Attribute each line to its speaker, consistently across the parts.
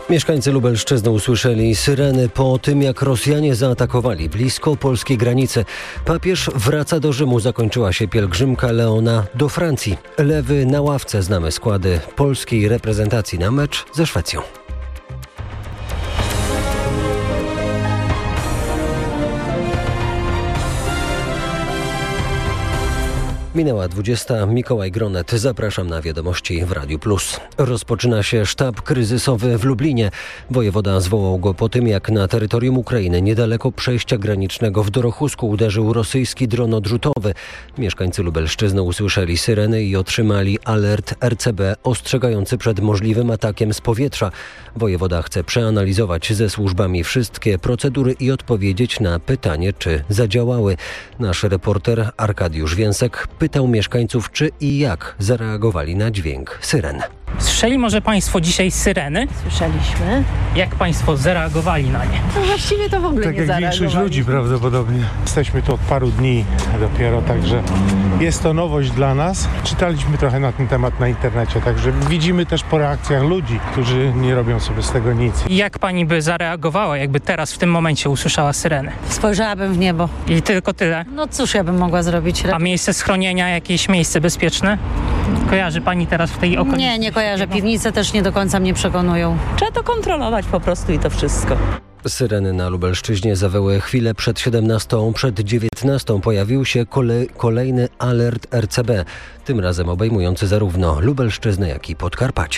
Speaker 1: Mieszkańcy Lubelszczyzny usłyszeli syreny po tym, jak Rosjanie zaatakowali blisko polskiej granicy. Papież wraca do Rzymu, zakończyła się pielgrzymka Leona do Francji. Lewy na ławce, znamy składy polskiej reprezentacji na mecz ze Szwecją. Minęła 20. Mikołaj Gronet. Zapraszam na wiadomości w Radiu Plus. Rozpoczyna się sztab kryzysowy w Lublinie. Wojewoda zwołał go po tym, jak na terytorium Ukrainy niedaleko przejścia granicznego w Dorochusku uderzył rosyjski dron odrzutowy. Mieszkańcy Lubelszczyzny usłyszeli syreny i otrzymali alert RCB ostrzegający przed możliwym atakiem z powietrza. Wojewoda chce przeanalizować ze służbami wszystkie procedury i odpowiedzieć na pytanie, czy zadziałały. Nasz reporter Arkadiusz Więsek pytał mieszkańców, czy i jak zareagowali na dźwięk syren.
Speaker 2: Słyszeli może Państwo dzisiaj syreny?
Speaker 3: Słyszeliśmy.
Speaker 2: Jak Państwo zareagowali na nie?
Speaker 3: No właściwie to w ogóle
Speaker 4: tak
Speaker 3: nie
Speaker 4: jak
Speaker 3: zareagowali.
Speaker 4: większość ludzi prawdopodobnie. Jesteśmy tu od paru dni dopiero, także jest to nowość dla nas. Czytaliśmy trochę na ten temat na internecie, także widzimy też po reakcjach ludzi, którzy nie robią sobie z tego nic.
Speaker 2: I jak Pani by zareagowała, jakby teraz w tym momencie usłyszała syreny?
Speaker 3: Spojrzałabym w niebo.
Speaker 2: I tylko tyle?
Speaker 3: No cóż ja bym mogła zrobić?
Speaker 2: A miejsce schronienia, jakieś miejsce bezpieczne? Kojarzy Pani teraz w tej okolicy?
Speaker 3: Nie kojarzę. Piwnice też nie do końca mnie przekonują.
Speaker 5: Trzeba to kontrolować po prostu i to wszystko.
Speaker 1: Syreny na Lubelszczyźnie zawyły chwilę przed 17, przed 19 pojawił się kolejny alert RCB, tym razem obejmujący zarówno Lubelszczyznę, jak i Podkarpacie.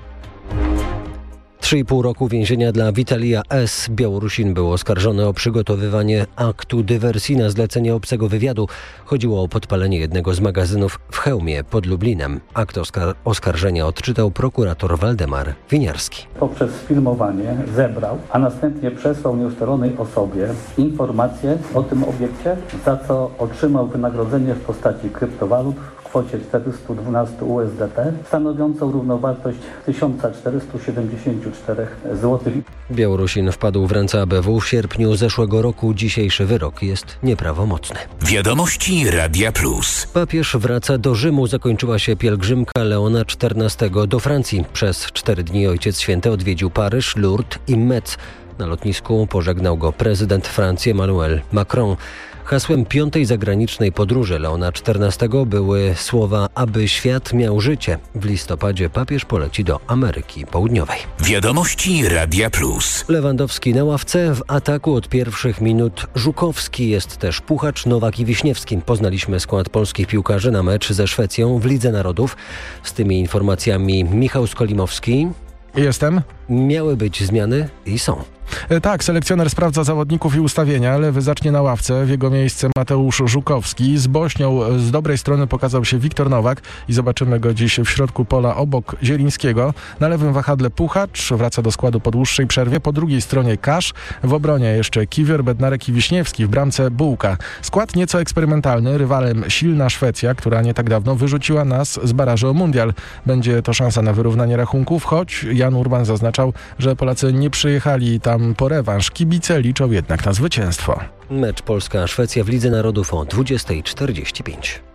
Speaker 1: 3,5 roku więzienia dla Witalija S. Białorusin był oskarżony o przygotowywanie aktu dywersji na zlecenie obcego wywiadu. Chodziło o podpalenie jednego z magazynów w Chełmie pod Lublinem. Akt oskarżenia odczytał prokurator Waldemar Winiarski.
Speaker 6: Poprzez filmowanie zebrał, a następnie przesłał nieustalonej osobie informacje o tym obiekcie, za co otrzymał wynagrodzenie w postaci kryptowalut w kwocie 412 USDT, stanowiącą równowartość 1474 zł.
Speaker 1: Białorusin wpadł w ręce ABW w sierpniu zeszłego roku. Dzisiejszy wyrok jest nieprawomocny.
Speaker 7: Wiadomości Radia Plus.
Speaker 1: Papież wraca do Rzymu. Zakończyła się pielgrzymka Leona XIV do Francji. Przez 4 dni Ojciec Święty odwiedził Paryż, Lourdes i Metz. Na lotnisku pożegnał go prezydent Francji Emmanuel Macron. Hasłem 5. zagranicznej podróży Leona XIV były słowa, aby świat miał życie. W listopadzie papież poleci do Ameryki Południowej.
Speaker 7: Wiadomości Radia Plus.
Speaker 1: Lewandowski na ławce, w ataku od pierwszych minut Żukowski, jest też Puchacz, Nowak i Wiśniewski. Poznaliśmy skład polskich piłkarzy na mecz ze Szwecją w Lidze Narodów. Z tymi informacjami Michał Skolimowski.
Speaker 8: Jestem.
Speaker 1: Miały być zmiany i są.
Speaker 8: Tak, selekcjoner sprawdza zawodników i ustawienia. Lewy zacznie na ławce, w jego miejsce Mateusz Żukowski. Z Bośnią z dobrej strony pokazał się Wiktor Nowak i zobaczymy go dziś w środku pola obok Zielińskiego. Na lewym wahadle Puchacz wraca do składu po dłuższej przerwie. Po drugiej stronie Kasz, w obronie jeszcze Kiwior, Bednarek i Wiśniewski, w bramce Bułka. Skład nieco eksperymentalny, rywalem silna Szwecja, która nie tak dawno wyrzuciła nas z barażu o mundial. Będzie to szansa na wyrównanie rachunków, choć Jan Urban zaznaczał, że Polacy nie przyjechali tam po rewanż. Kibice liczą jednak na zwycięstwo.
Speaker 1: Mecz Polska-Szwecja w Lidze Narodów o 20:45.